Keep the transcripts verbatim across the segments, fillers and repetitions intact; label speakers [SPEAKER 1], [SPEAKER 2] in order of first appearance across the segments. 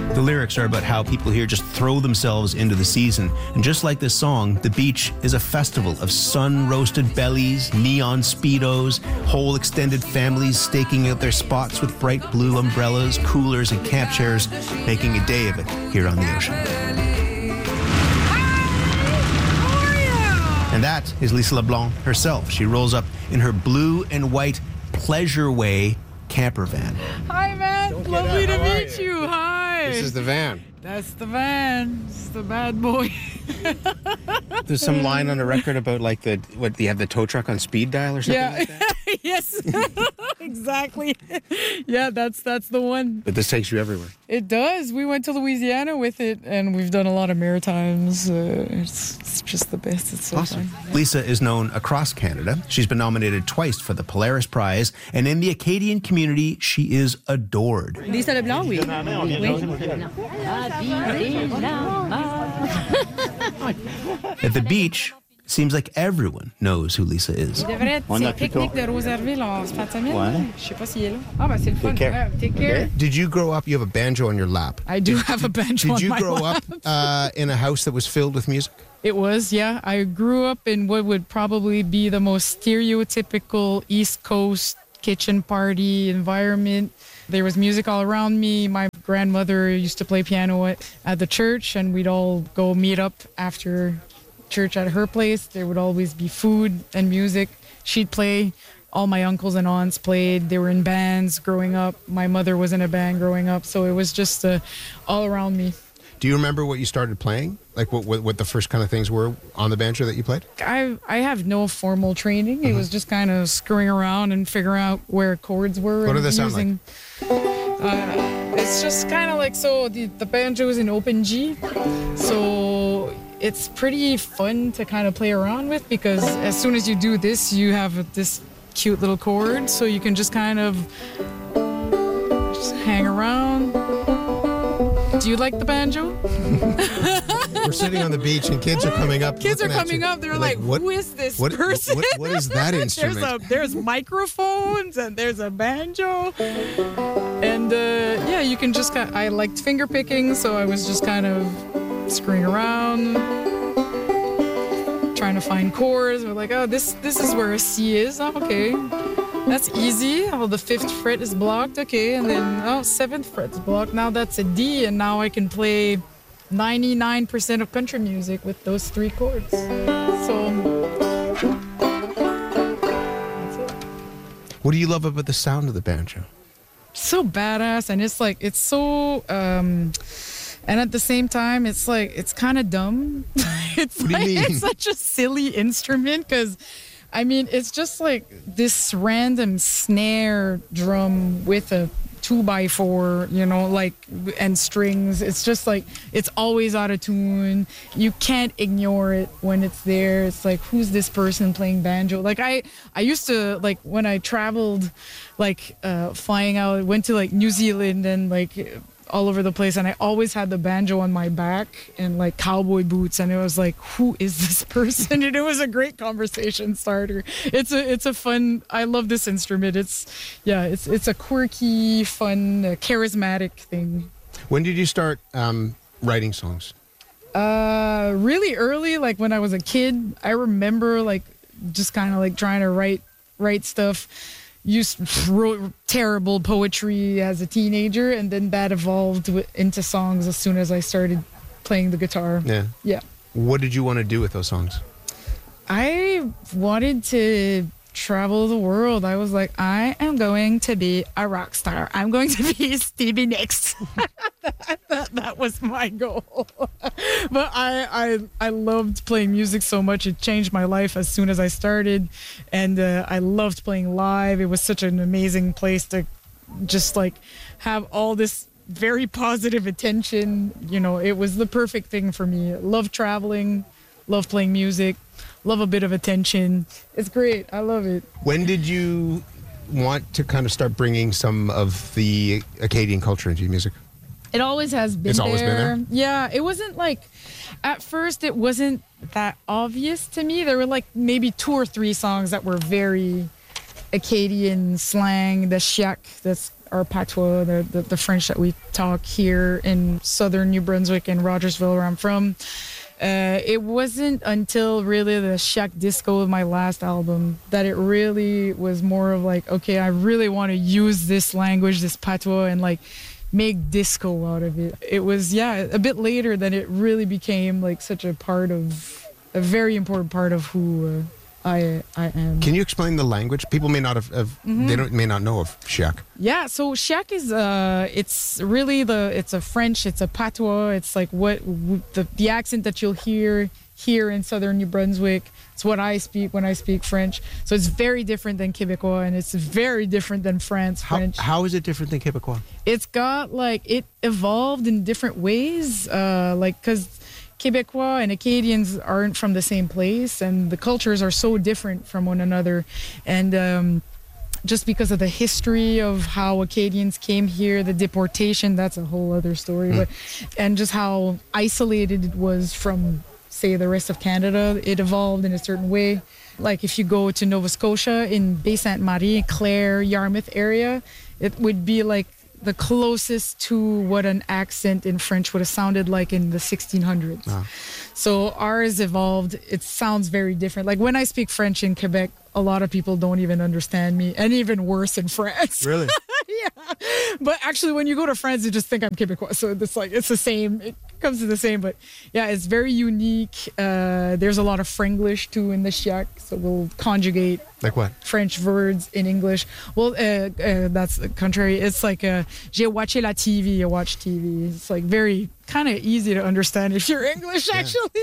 [SPEAKER 1] The lyrics are about how people here just throw themselves into the season. And just like this song, the beach is a festival of sun-roasted bellies, neon Speedos, whole extended families staking out their spots with bright blue umbrellas, coolers, and camp chairs, making a day of it here on the ocean. And that is Lisa LeBlanc herself. She rolls up in her blue and white Pleasure Way camper van.
[SPEAKER 2] Hi, Matt. Lovely to meet you. you. Hi.
[SPEAKER 3] This is the van.
[SPEAKER 2] That's the van. It's the bad boy.
[SPEAKER 3] There's some line on the record about like the what you have the tow truck on speed dial or something
[SPEAKER 2] yeah.
[SPEAKER 3] like that.
[SPEAKER 2] Yes, exactly. Yeah, that's that's the one.
[SPEAKER 3] But this takes you everywhere.
[SPEAKER 2] It does. We went to Louisiana with it, and we've done a lot of Maritimes. Uh, it's, it's just the best. It's so
[SPEAKER 3] awesome.
[SPEAKER 2] fun.
[SPEAKER 1] Lisa is known across Canada. She's been nominated twice for the Polaris Prize, and in the Acadian community, she is adored.
[SPEAKER 4] Lisa LeBlanc, oui.
[SPEAKER 1] At the beach, it seems like everyone knows who Lisa is.
[SPEAKER 2] C'est le pique-nique de Rosaireville en fin de semaine. Je sais pas s'il est là. Ah, ben c'est le fun.
[SPEAKER 3] Take care.
[SPEAKER 2] Take care.
[SPEAKER 3] Did you grow up, you have a banjo on your lap.
[SPEAKER 2] I do have a banjo
[SPEAKER 3] Did
[SPEAKER 2] on
[SPEAKER 3] you
[SPEAKER 2] my
[SPEAKER 3] grow
[SPEAKER 2] lap.
[SPEAKER 3] up uh, in a house that was filled with music?
[SPEAKER 2] It was, yeah. I grew up in what would probably be the most stereotypical East Coast kitchen party environment. There was music all around me. My grandmother used to play piano at, at the church, and we'd all go meet up after church at her place. There would always be food and music. She'd play. All my uncles and aunts played. They were in bands growing up. My mother was in a band growing up. So it was just uh, all around me.
[SPEAKER 3] Do you remember what you started playing? Like what, what what the first kind of things were on the banjo that you played?
[SPEAKER 2] I I have no formal training.
[SPEAKER 3] Mm-hmm.
[SPEAKER 2] It was just kind of screwing around and figuring out where chords were.
[SPEAKER 3] What
[SPEAKER 2] and
[SPEAKER 3] did that sound
[SPEAKER 2] using, like? Uh, it's just kind of like, so the, the banjo is in open G. So it's pretty fun to kind of play around with, because as soon as you do this, you have this cute little chord. So you can just kind of just hang around. Do you like the banjo?
[SPEAKER 3] We're sitting on the beach and kids are coming up.
[SPEAKER 2] Kids are coming up. They're like,
[SPEAKER 3] what,
[SPEAKER 2] who is this
[SPEAKER 3] what,
[SPEAKER 2] person?
[SPEAKER 3] What, what is that instrument?
[SPEAKER 2] there's, a, there's microphones and there's a banjo. And uh, yeah, you can just kind of, I liked finger picking, so I was just kind of screwing around, trying to find chords. We're like, oh, this, this is where a C is. Oh, okay. That's easy. Oh, the fifth fret is blocked. Okay, and then oh, seventh fret's blocked. Now that's a D, and now I can play ninety-nine percent of country music with those three chords. So that's it.
[SPEAKER 3] What do you love about the sound of the banjo?
[SPEAKER 2] So badass, and it's like it's so. Um, And at the same time, it's like it's kind of dumb. It's
[SPEAKER 3] what do
[SPEAKER 2] like
[SPEAKER 3] you mean?
[SPEAKER 2] It's such a silly instrument, because I mean, it's just like this random snare drum with a two by four, you know, like, and strings. It's just like, it's always out of tune. You can't ignore it when it's there. It's like, who's this person playing banjo? Like, I, I used to, like, when I traveled, like, uh, flying out, went to, like, New Zealand and, like, all over the place, and I always had the banjo on my back and like cowboy boots, and it was like, who is this person? And it was a great conversation starter. It's a it's a fun, I love this instrument. It's yeah it's it's a quirky, fun, uh, charismatic thing.
[SPEAKER 3] When did you start um, writing songs?
[SPEAKER 2] Uh really early, like when I was a kid. I remember like just kind of like trying to write write stuff. Used wrote terrible poetry as a teenager, and then that evolved w- into songs as soon as I started playing the guitar.
[SPEAKER 3] Yeah.
[SPEAKER 2] Yeah.
[SPEAKER 3] What did you want to do with those songs?
[SPEAKER 2] I wanted to travel the world. I was like, I am going to be a rock star. I'm going to be Stevie Nicks. that, that, that was my goal. But I, I I loved playing music so much. It changed my life as soon as I started. And uh, I loved playing live. It was such an amazing place to just like have all this very positive attention. You know, it was the perfect thing for me. Love traveling, love playing music, love a bit of attention. It's great. I love it.
[SPEAKER 3] When did you want to kind of start bringing some of the Acadian culture into your music?
[SPEAKER 2] It always has been
[SPEAKER 3] It's
[SPEAKER 2] there.
[SPEAKER 3] always been there?
[SPEAKER 2] Yeah, it wasn't like, at first it wasn't that obvious to me. There were like maybe two or three songs that were very Acadian slang, the shiak, that's our patois, the, the the French that we talk here in southern New Brunswick and Rogersville, where I'm from. Uh, it wasn't until really the Shack Disco, my last album, that it really was more of like, okay, I really want to use this language, this patois, and like make disco out of it. It was, yeah, a bit later that it really became like such a part of, a very important part of who uh, I I am.
[SPEAKER 3] Can you explain the language? People may not have, have mm-hmm. they don't may not know of Shack.
[SPEAKER 2] Yeah, so Shack is uh, it's really the it's a French, it's a patois. It's like what the the accent that you'll hear here in southern New Brunswick. It's what I speak when I speak French. So it's very different than Québécois, and it's very different than France French.
[SPEAKER 3] How, how is it different than Québécois?
[SPEAKER 2] It's got like it evolved in different ways, uh, like because Québécois and Acadians aren't from the same place, and the cultures are so different from one another, and. Um, just because of the history of how Acadians came here, the deportation, that's a whole other story, mm. but and just how isolated it was from, say, the rest of Canada. It evolved in a certain way. Like if you go to Nova Scotia in Baie Sainte Marie, Clare, Yarmouth area, it would be like the closest to what an accent in French would have sounded like in the sixteen hundreds. Wow. So ours evolved. It sounds very different. Like when I speak French in Quebec, a lot of people don't even understand me, and even worse in France.
[SPEAKER 3] Really?
[SPEAKER 2] Yeah. But actually, when you go to France, you just think I'm Quebecois. So it's like, it's the same. It comes to the same. But yeah, it's very unique. Uh, there's a lot of Franglish too in the Shack. So we'll conjugate
[SPEAKER 3] like what?
[SPEAKER 2] French words in English. Well, uh, uh, that's the contrary. It's like, uh, j'ai watché la T V, I watch T V. It's like very kind of easy to understand if you're English, actually.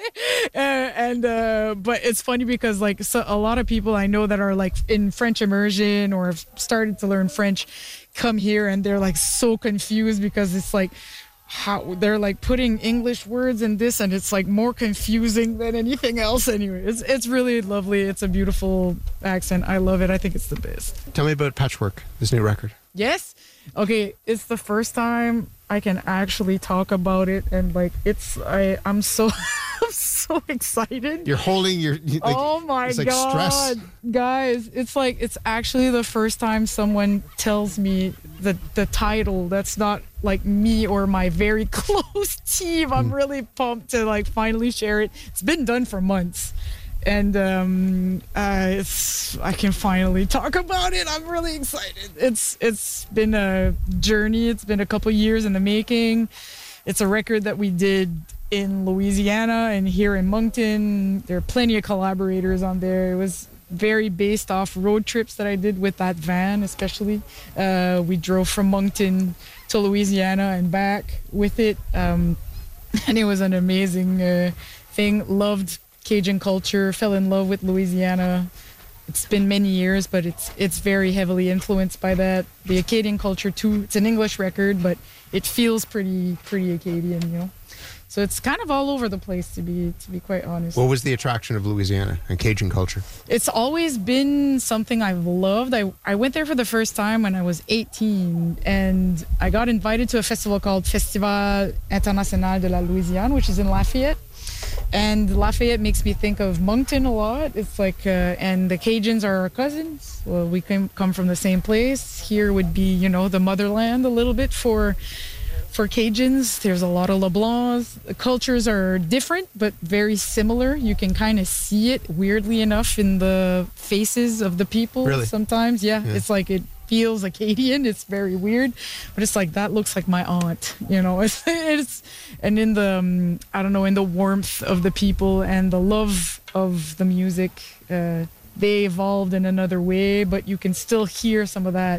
[SPEAKER 2] Yeah. uh, and uh, but it's funny because like so a lot of people I know that are like in French immersion or have started to learn French come here and they're like so confused because it's like how they're like putting English words in this and it's like more confusing than anything else. Anyway, it's it's really lovely. It's a beautiful accent. I love it. I think it's the best.
[SPEAKER 3] Tell me about Patchwork, this new record.
[SPEAKER 2] Yes. Okay, it's the first time I can actually talk about it, and like it's I I'm so I'm so excited.
[SPEAKER 3] You're holding your like,
[SPEAKER 2] oh my
[SPEAKER 3] it's like
[SPEAKER 2] god,
[SPEAKER 3] stress.
[SPEAKER 2] Guys! It's like it's actually the first time someone tells me the the title. That's not like me or my very close team. I'm mm. really pumped to like finally share it. It's been done for months. And um, uh, it's I can finally talk about it. I'm really excited. It's it's been a journey. It's been a couple years in the making. It's a record that we did in Louisiana and here in Moncton. There are plenty of collaborators on there. It was very based off road trips that I did with that van, especially. Uh, we drove from Moncton to Louisiana and back with it, um, and it was an amazing uh, thing. Loved Cajun culture, fell in love with Louisiana. It's been many years, but it's it's very heavily influenced by that. The Acadian culture too. It's an English record, but it feels pretty pretty Acadian, you know. So it's kind of all over the place, to be to be quite honest.
[SPEAKER 3] What was the attraction of Louisiana and Cajun culture?
[SPEAKER 2] It's always been something I've loved. I, I went there for the first time when I was eighteen, and I got invited to a festival called Festival International de la Louisiane, which is in Lafayette. And Lafayette makes me think of Moncton a lot. It's like, uh, and the Cajuns are our cousins. Well, we come come from the same place. Here would be, you know, the motherland a little bit for for Cajuns. There's a lot of LeBlancs. The cultures are different, but very similar. You can kind of see it, weirdly enough, in the faces of the people.
[SPEAKER 3] Really?
[SPEAKER 2] Sometimes. Yeah, yeah. It's like it feels Acadian. It's very weird, but it's like that looks like my aunt, you know. It's, it's and in the um, I don't know, in the warmth of the people and the love of the music, uh, they evolved in another way, but you can still hear some of that,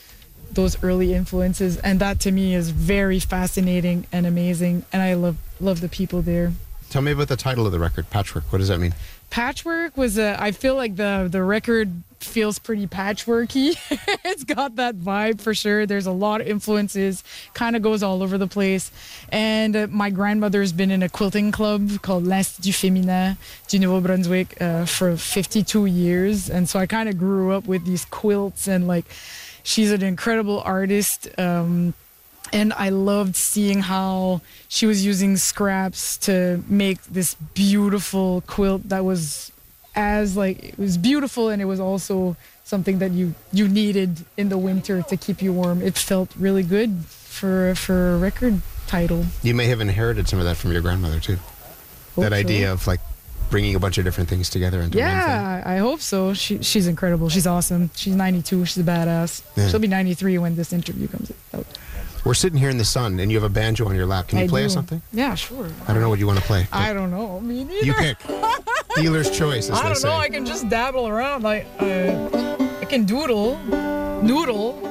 [SPEAKER 2] those early influences, and that to me is very fascinating and amazing, and I love love the people there.
[SPEAKER 3] Tell me about the title of the record, Patchwork. What does that mean?
[SPEAKER 2] Patchwork was a, I feel like the the record feels pretty patchworky. It's got that vibe for sure. There's a lot of influences, kind of goes all over the place. And uh, my grandmother's been in a quilting club called l'Institut Féminin du Nouveau-Brunswick uh, for fifty-two years. And so I kind of grew up with these quilts, and like, she's an incredible artist. Um, And I loved seeing how she was using scraps to make this beautiful quilt that was as like it was beautiful, and it was also something that you you needed in the winter to keep you warm. It felt really good for for a record title.
[SPEAKER 3] You may have inherited some of that from your grandmother too.
[SPEAKER 2] Hope
[SPEAKER 3] that
[SPEAKER 2] so.
[SPEAKER 3] idea of like bringing a bunch of different things together into one thing.
[SPEAKER 2] Yeah, I hope so. She she's incredible. She's awesome. She's ninety-two. She's a badass.
[SPEAKER 3] Yeah.
[SPEAKER 2] She'll be ninety-three when this interview comes out.
[SPEAKER 3] We're sitting here in the sun, and you have a banjo on your lap. Can you
[SPEAKER 2] I
[SPEAKER 3] play
[SPEAKER 2] do.
[SPEAKER 3] us something?
[SPEAKER 2] Yeah, sure.
[SPEAKER 3] I don't know what you want to play.
[SPEAKER 2] I don't know. Me neither.
[SPEAKER 3] You pick. Dealer's choice, as
[SPEAKER 2] I
[SPEAKER 3] they
[SPEAKER 2] don't
[SPEAKER 3] say.
[SPEAKER 2] know. I can just dabble around. Like uh, I can doodle, noodle.